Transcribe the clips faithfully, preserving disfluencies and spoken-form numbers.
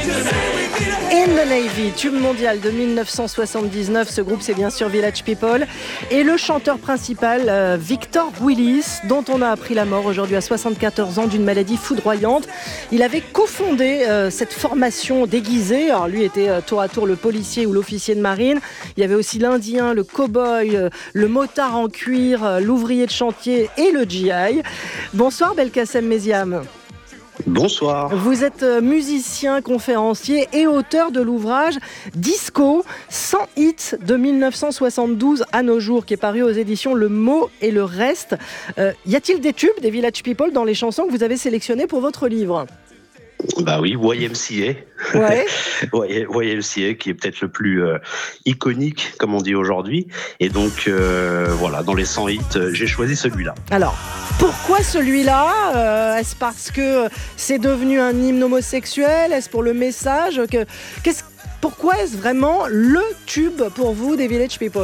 In the Navy, tube mondial de dix-neuf cent soixante-dix-neuf, ce groupe c'est bien sûr Village People, et le chanteur principal euh, Victor Willis, dont on a appris la mort aujourd'hui à soixante-quatorze ans d'une maladie foudroyante. Il avait cofondé euh, cette formation déguisée, alors lui était euh, tour à tour le policier ou l'officier de marine, il y avait aussi l'Indien, le cow-boy, euh, le motard en cuir, euh, l'ouvrier de chantier et le G I. Bonsoir Belkacem Méziam. Bonsoir. Vous êtes musicien, conférencier et auteur de l'ouvrage Disco, cent hits de dix-neuf cent soixante-douze à nos jours, qui est paru aux éditions Le Mot et le Reste. Euh, y a-t-il des tubes, des Village People dans les chansons que vous avez sélectionnées pour votre livre ? Bah oui, Y M C A. Ouais. Y M C A qui est peut-être le plus euh, iconique, comme on dit aujourd'hui. Et donc, euh, voilà, dans les cent hits, euh, j'ai choisi celui-là. Alors, pourquoi celui-là ? euh, Est-ce parce que c'est devenu un hymne homosexuel ? Est-ce pour le message que, qu'est-ce, Pourquoi est-ce vraiment le tube pour vous des Village People ?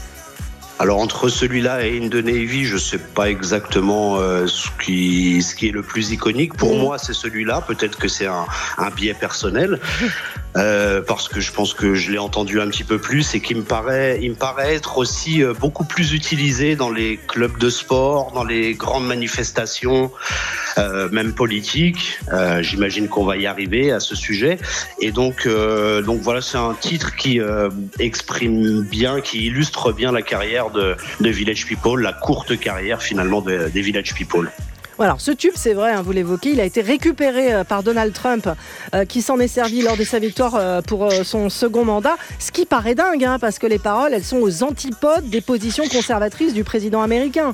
Alors entre celui-là et In the Navy, je sais pas exactement euh, ce qui ce qui est le plus iconique. Pour mmh. moi, c'est celui-là. Peut-être que c'est un, un biais personnel, euh, parce que je pense que je l'ai entendu un petit peu plus et qu'il me paraît, il me paraît être aussi euh, beaucoup plus utilisé dans les clubs de sport, dans les grandes manifestations, euh, même politiques. Euh, j'imagine qu'on va y arriver à ce sujet. Et donc, euh, donc voilà, c'est un titre qui euh, exprime bien, qui illustre bien la carrière De, de Village People, la courte carrière finalement de, des Village People. Alors ce tube, c'est vrai, hein, vous l'évoquez, il a été récupéré euh, par Donald Trump, euh, qui s'en est servi lors de sa victoire euh, pour euh, son second mandat, ce qui paraît dingue, hein, parce que les paroles, elles sont aux antipodes des positions conservatrices du président américain.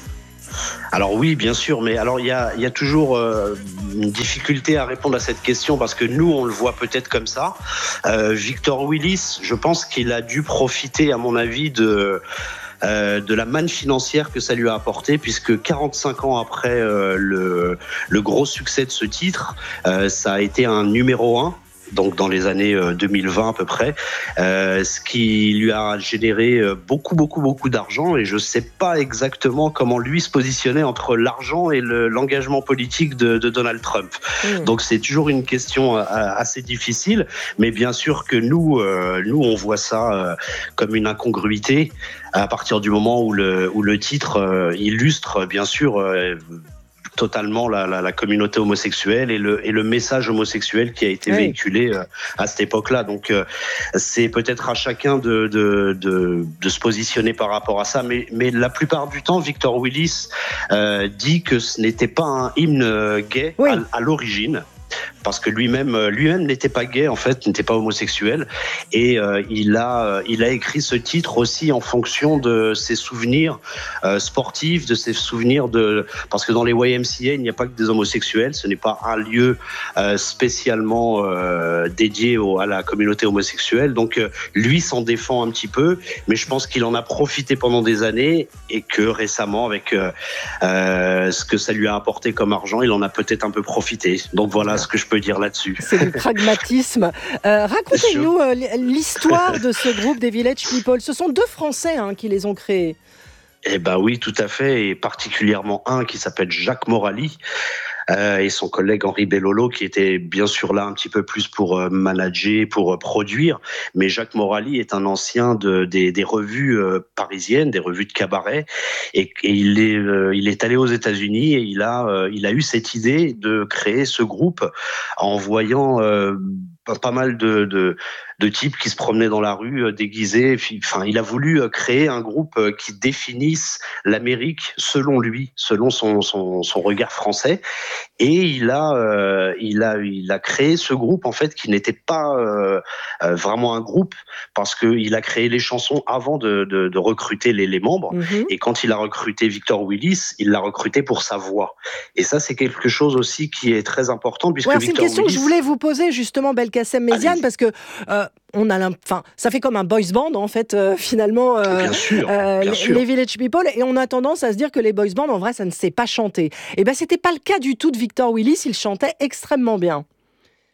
Alors oui, bien sûr, mais alors il y a, y a toujours euh, une difficulté à répondre à cette question parce que nous, on le voit peut-être comme ça. Euh, Victor Willis, je pense qu'il a dû profiter, à mon avis, de... Euh, de la manne financière que ça lui a apporté, puisque quarante-cinq ans après euh, le, le gros succès de ce titre, euh, ça a été un numéro un. Donc dans les années deux mille vingt à peu près, euh, ce qui lui a généré beaucoup, beaucoup, beaucoup d'argent. Et je ne sais pas exactement comment lui se positionnait entre l'argent et le, l'engagement politique de, de Donald Trump. Mmh. Donc c'est toujours une question assez difficile. Mais bien sûr que nous, euh, nous on voit ça euh, comme une incongruité à partir du moment où le, où le titre euh, illustre, bien sûr, euh, totalement la, la, la communauté homosexuelle et le, et le message homosexuel qui a été oui. véhiculé euh, à cette époque-là. Donc, euh, c'est peut-être à chacun de, de, de, de se positionner par rapport à ça. Mais, mais la plupart du temps, Victor Willis euh, dit que ce n'était pas un hymne gay oui. à, à l'origine. Parce que lui-même, lui-même n'était pas gay, en fait, n'était pas homosexuel. Et euh, il a, il a écrit ce titre aussi en fonction de ses souvenirs euh, sportifs, de ses souvenirs de... Parce que dans les Y M C A, il n'y a pas que des homosexuels. Ce n'est pas un lieu euh, spécialement euh, dédié au, à la communauté homosexuelle. Donc, euh, lui s'en défend un petit peu. Mais je pense qu'il en a profité pendant des années et que récemment, avec euh, euh, ce que ça lui a apporté comme argent, il en a peut-être un peu profité. Donc, voilà ce que je peux dire là-dessus. C'est du pragmatisme. Euh, racontez-nous euh, l'histoire de ce groupe des Village People. Ce sont deux Français hein, qui les ont créés. Eh ben oui, tout à fait, et particulièrement un qui s'appelle Jacques Morali. Euh, et son collègue Henri Bellolo qui était bien sûr là un petit peu plus pour euh, manager, pour euh, produire. Mais Jacques Morali est un ancien de, des, des revues euh, parisiennes, des revues de cabaret. Et, et il, est, euh, il est allé aux États-Unis et il a, euh, il a eu cette idée de créer ce groupe en voyant euh, pas, pas mal de, de, de types qui se promenaient dans la rue euh, déguisés. Enfin, il a voulu euh, créer un groupe euh, qui définisse l'Amérique selon lui, selon son, son, son regard français. Et il a, euh, il a, il a créé ce groupe en fait qui n'était pas euh, euh, vraiment un groupe parce que il a créé les chansons avant de, de, de recruter les, les membres. Mm-hmm. Et quand il a recruté Victor Willis, il l'a recruté pour sa voix. Et ça, c'est quelque chose aussi qui est très important puisque ouais, Victor c'est une question Willis... que je voulais vous poser justement, Belkacem Méziam, parce que euh, on a enfin, ça fait comme un boys band en fait euh, finalement euh, bien sûr, euh, bien les, sûr. les Village People, et on a tendance à se dire que les boys bands en vrai ça ne sait pas chanter. Et ben c'était pas le cas du tout de Victor Willis, il chantait extrêmement bien.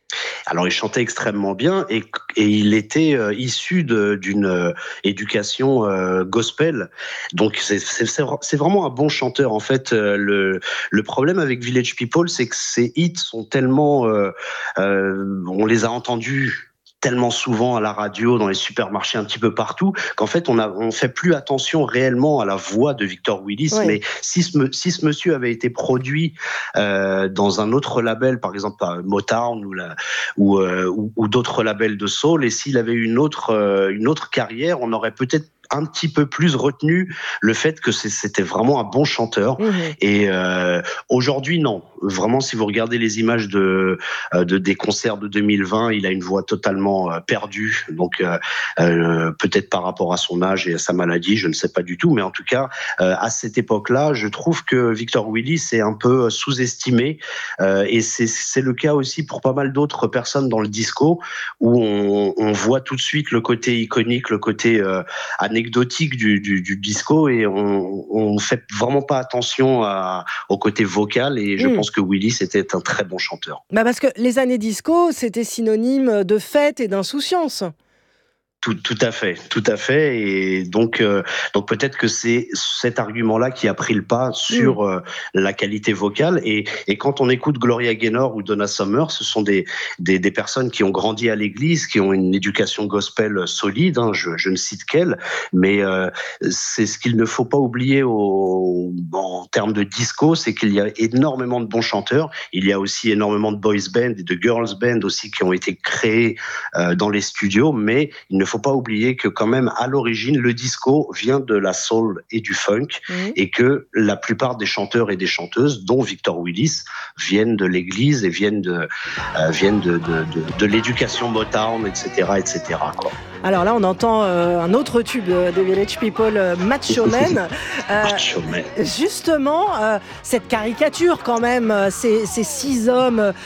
Alors il chantait extrêmement bien et, et il était euh, issu de, d'une euh, éducation euh, gospel. Donc c'est, c'est, c'est vraiment un bon chanteur. En fait, euh, le, le problème avec Village People, c'est que ses hits sont tellement... Euh, euh, on les a entendus tellement souvent à la radio, dans les supermarchés, un petit peu partout, qu'en fait, on a, on fait plus attention réellement à la voix de Victor Willis. Oui. Mais si ce, si ce monsieur avait été produit euh, dans un autre label, par exemple Motown ou, la, ou, euh, ou, ou d'autres labels de soul, et s'il avait eu une autre, euh, une autre carrière, on aurait peut-être un petit peu plus retenu le fait que c'était vraiment un bon chanteur. Mmh. Et euh, aujourd'hui, non. Vraiment, si vous regardez les images de, de des concerts de deux mille vingt, il a une voix totalement euh, perdue. Donc, euh, euh, peut-être par rapport à son âge et à sa maladie, je ne sais pas du tout. Mais en tout cas, euh, à cette époque-là, je trouve que Victor Willis est un peu sous-estimé. Euh, et c'est, c'est le cas aussi pour pas mal d'autres personnes dans le disco, où on, on voit tout de suite le côté iconique, le côté euh, anecdotique du, du, du disco, et on, on fait vraiment pas attention à, au côté vocal. Et je mmh. pense que Willis était un très bon chanteur. Bah parce que les années disco, c'était synonyme de fête et d'insouciance. Tout, tout à fait, tout à fait. Et donc, euh, donc peut-être que c'est cet argument-là qui a pris le pas sur mmh. euh, la qualité vocale. Et, et quand on écoute Gloria Gaynor ou Donna Summer, ce sont des, des, des personnes qui ont grandi à l'église, qui ont une éducation gospel solide. Hein, je, je ne cite qu'elles, mais euh, c'est ce qu'il ne faut pas oublier au, en termes de disco, c'est qu'il y a énormément de bons chanteurs. Il y a aussi énormément de boys band et de girls band aussi qui ont été créés euh, dans les studios, mais il ne faut pas oublier que quand même à l'origine le disco vient de la soul et du funk, mmh. et que la plupart des chanteurs et des chanteuses, dont Victor Willis, viennent de l'église et viennent de euh, viennent de, de, de, de l'éducation Motown, et cetera, et cetera, quoi. Alors là, on entend euh, un autre tube de Village People, euh, Macho Man. Euh, Macho Man. Justement, euh, cette caricature quand même, ces, ces six hommes